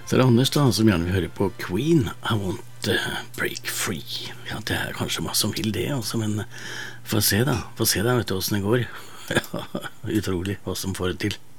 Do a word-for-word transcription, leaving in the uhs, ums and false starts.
Så er det Anders da, som gjerne vil høre på Queen, I Want to Break Free. Ja, det er kanskje masse som vil det, altså, men få se da, få se da, vet du hvordan det går. Ja, utrolig hva som får det til.